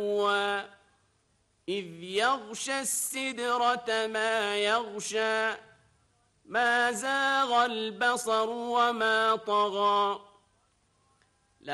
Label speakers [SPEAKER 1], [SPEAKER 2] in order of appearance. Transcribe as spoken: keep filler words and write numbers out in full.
[SPEAKER 1] إذ يغشى السدرة ما يغشى ما زاغ البصر وما طغى